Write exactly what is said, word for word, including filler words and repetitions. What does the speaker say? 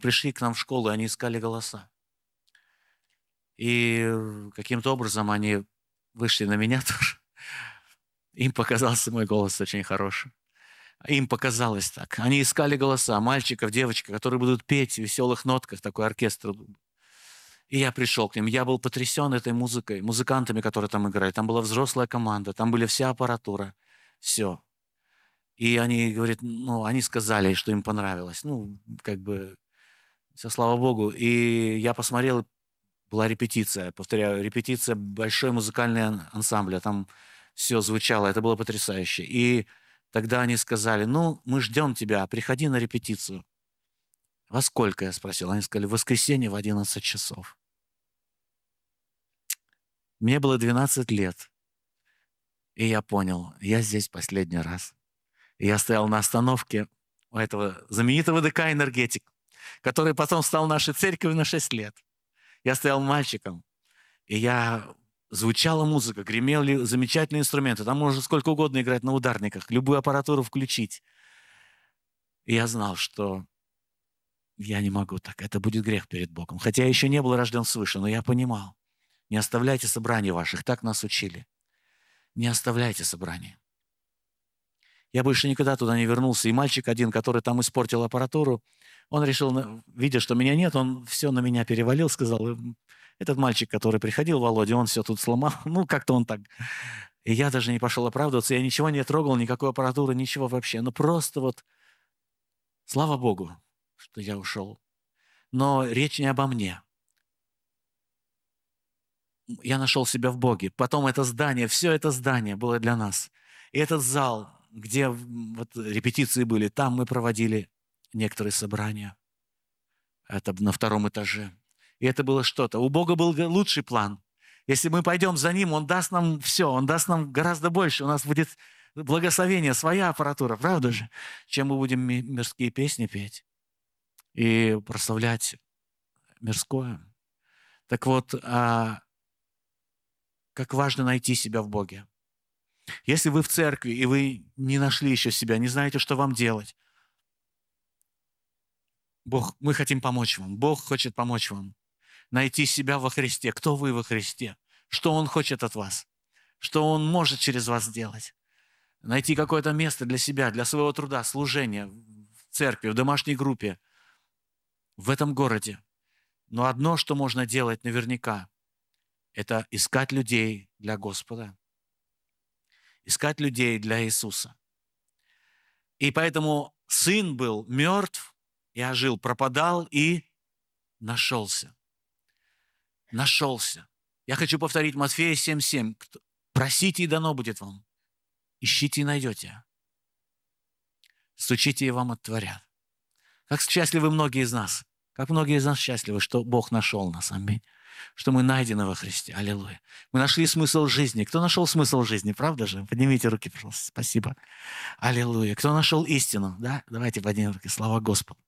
пришли к нам в школу, и они искали голоса. И каким-то образом они вышли на меня тоже. Им показался мой голос очень хороший. Им показалось так. Они искали голоса, мальчиков, девочек, которые будут петь в веселых нотках, такой оркестр. И я пришел к ним. Я был потрясен этой музыкой, музыкантами, которые там играли. Там была взрослая команда, там были вся аппаратура, все. И они, говорят, ну, они сказали, что им понравилось. Ну, как бы, все, слава Богу. И я посмотрел, была репетиция, повторяю, репетиция большой музыкальный ансамбля. Там все звучало, это было потрясающе. И тогда они сказали, ну, мы ждем тебя, приходи на репетицию. Во сколько, я спросил. Они сказали, в воскресенье в одиннадцать часов. Мне было двенадцать лет. И я понял, я здесь последний раз. И я стоял на остановке у этого знаменитого ДК «Энергетик», который потом стал нашей церковью на шесть лет. Я стоял мальчиком, и я... Звучала музыка, гремели замечательные инструменты. Там можно сколько угодно играть на ударниках, любую аппаратуру включить. И я знал, что я не могу так, это будет грех перед Богом. Хотя я еще не был рожден свыше, но я понимал. Не оставляйте собраний ваших, так нас учили. Не оставляйте собраний. Я больше никогда туда не вернулся. И мальчик один, который там испортил аппаратуру, он решил, видя, что меня нет, он все на меня перевалил, сказал, этот мальчик, который приходил, Володя, он все тут сломал. Ну, как-то он так. И я даже не пошел оправдываться, я ничего не трогал, никакой аппаратуры, ничего вообще. Ну, просто вот, слава Богу, что я ушел. Но речь не обо мне. Я нашел себя в Боге. Потом это здание, все это здание было для нас. И этот зал, где вот репетиции были, там мы проводили некоторые собрания. Это на втором этаже. И это было что-то. У Бога был лучший план. Если мы пойдем за Ним, Он даст нам все, Он даст нам гораздо больше. У нас будет благословение, своя аппаратура, правда же? Чем мы будем мирские песни петь и прославлять мирское. Так вот, а как важно найти себя в Боге. Если вы в церкви, и вы не нашли еще себя, не знаете, что вам делать, Бог, мы хотим помочь вам. Бог хочет помочь вам. Найти себя во Христе. Кто вы во Христе? Что Он хочет от вас? Что Он может через вас сделать? Найти какое-то место для себя, для своего труда, служения в церкви, в домашней группе, в этом городе. Но одно, что можно делать наверняка, это искать людей для Господа. Искать людей для Иисуса. И поэтому сын был мертв и ожил, пропадал и нашелся. Нашелся. Я хочу повторить Матфея семь семь. Просите, и дано будет вам. Ищите, и найдете. Стучите, и вам отворят. Как счастливы многие из нас. Как многие из нас счастливы, что Бог нашел нас. Аминь. Что мы найдены во Христе. Аллилуйя. Мы нашли смысл жизни. Кто нашел смысл жизни? Правда же? Поднимите руки, пожалуйста. Спасибо. Аллилуйя. Кто нашел истину? Да? Давайте поднимем руки. Слава Господу.